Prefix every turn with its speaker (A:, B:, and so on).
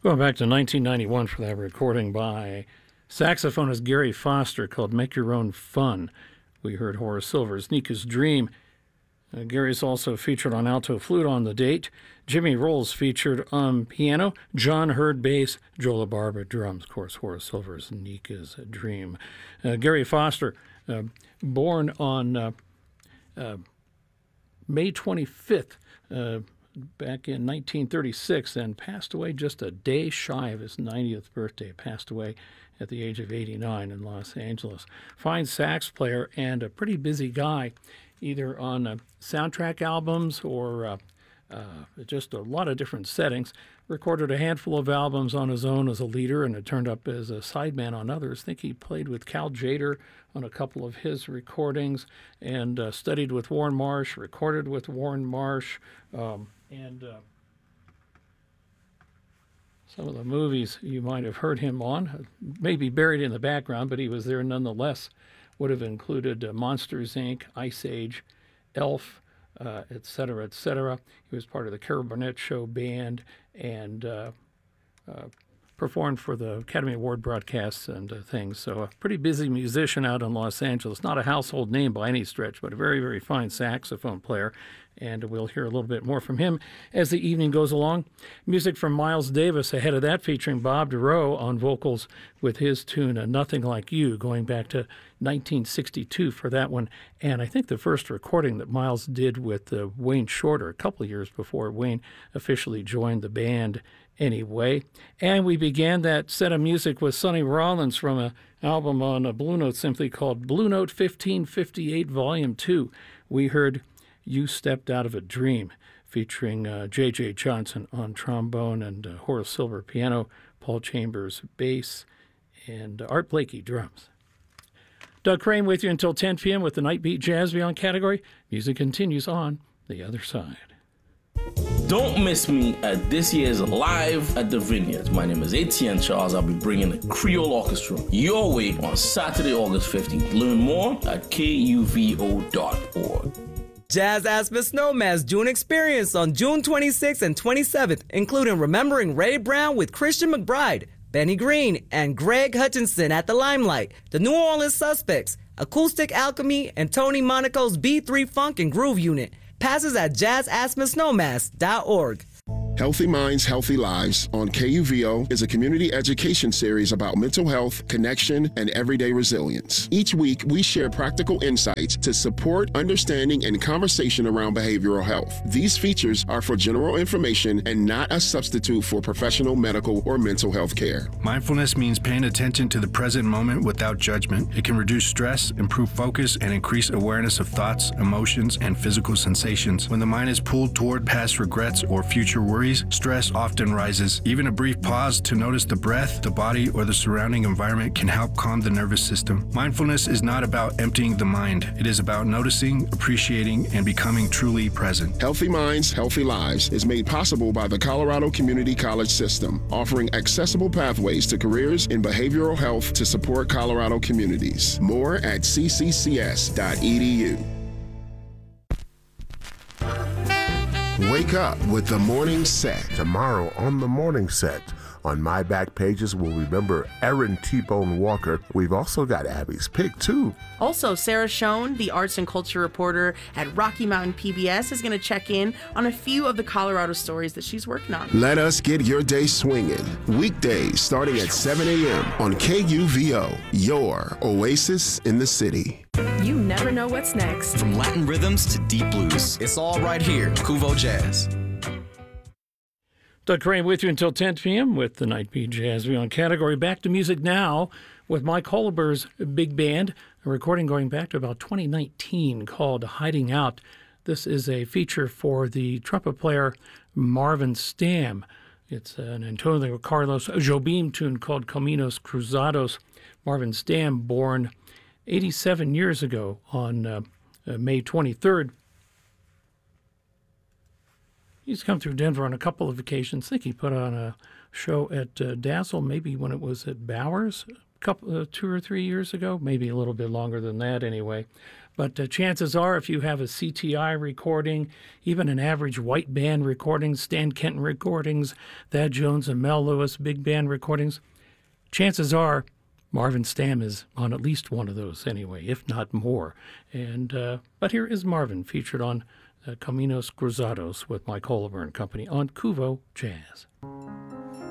A: Going back to 1991 for that recording by saxophonist Gary Foster called Make Your Own Fun. We heard Horace Silver's Nika's Dream. Gary's also featured on alto flute on the date. Jimmy Rolls featured on piano. John Hurd bass. Joe LaBarba drums. Of course, Horace Silver's Nika's Dream. Gary Foster, born on May 25th, back in 1936, and passed away just a day shy of his 90th birthday. Passed away at the age of 89 in Los Angeles. Fine sax player and a pretty busy guy, either on soundtrack albums or just a lot of different settings. Recorded a handful of albums on his own as a leader and had turned up as a sideman on others. I think he played with Cal Tjader on a couple of his recordings and studied with Warren Marsh, recorded with Warren Marsh, and some of the movies you might have heard him on, maybe buried in the background, but he was there nonetheless, would have included Monsters, Inc., Ice Age, Elf, et cetera, et cetera. He was part of the Carol Burnett Show band and performed for the Academy Award broadcasts and things. So a pretty busy musician out in Los Angeles. Not a household name by any stretch, but a very, very fine saxophone player. And we'll hear a little bit more from him as the evening goes along. Music from Miles Davis ahead of that, featuring Bob Dorough on vocals with his tune Nothing Like You, going back to 1962 for that one. And I think the first recording that Miles did with Wayne Shorter a couple of years before Wayne officially joined the band anyway. And we began that set of music with Sonny Rollins from an album on a Blue Note Symphony called Blue Note 1558 Volume 2. We heard You Stepped Out of a Dream, featuring J.J. Johnson on trombone and Horace Silver piano, Paul Chambers bass, and Art Blakey drums. Doug Crane with you until 10 p.m. with the Nightbeat Jazz Beyond category. Music continues on the other side.
B: Don't miss me at this year's Live at the Vineyards. My name is Etienne Charles. I'll be bringing the Creole Orchestra your way on Saturday, August 15th. Learn more at kuvo.org.
C: Jazz Aspen Snowman's June experience on June 26th and 27th, including Remembering Ray Brown with Christian McBride, Benny Green, and Greg Hutchinson at the Limelight, the New Orleans Suspects, Acoustic Alchemy, and Tony Monaco's B3 Funk and Groove Unit. Passes at jazzaspensnowmass.org.
D: Healthy Minds, Healthy Lives on KUVO is a community education series about mental health, connection, and everyday resilience. Each week, we share practical insights to support understanding and conversation around behavioral health. These features are for general information and not a substitute for professional medical or mental health care.
E: Mindfulness means paying attention to the present moment without judgment. It can reduce stress, improve focus, and increase awareness of thoughts, emotions, and physical sensations. When the mind is pulled toward past regrets or future worries, stress often rises. Even a brief pause to notice the breath, the body, or the surrounding environment can help calm the nervous system. Mindfulness is not about emptying the mind. It is about noticing, appreciating, and becoming truly present.
D: Healthy Minds, Healthy Lives is made possible by the Colorado Community College System, offering accessible pathways to careers in behavioral health to support Colorado communities. More at cccs.edu.
F: Wake up with the morning set. Tomorrow on the morning set. On my back pages, we'll remember Aaron T-Bone Walker. We've also got Abby's pick, too.
G: Also, Sarah Schoen, the arts and culture reporter at Rocky Mountain PBS, is going to check in on a few of the Colorado stories that she's working on.
D: Let us get your day swinging. Weekdays starting at 7 a.m. on KUVO, your oasis in the city.
H: You never know what's next.
I: From Latin rhythms to deep blues, it's all right here, Kuvo Jazz.
A: Doug Crane with you until 10 p.m. with the Nightbeat Jazz Beyond category. Back to music now with Mike Holber's big band, a recording going back to about 2019 called Hiding Out. This is a feature for the trumpet player Marvin Stamm. It's an Antonio Carlos Jobim tune called Caminos Cruzados. Marvin Stamm, born 87 years ago on May 23rd. He's come through Denver on a couple of occasions. I think he put on a show at Dazzle, maybe when it was at Bowers, 2 or 3 years ago, maybe a little bit longer than that anyway. But chances are, if you have a CTI recording, even an average white band recording, Stan Kenton recordings, Thad Jones and Mel Lewis big band recordings, chances are Marvin Stamm is on at least one of those anyway, if not more. But here is Marvin, featured on Caminos Cruzados with Mike Holober and Company on Kuvo Jazz.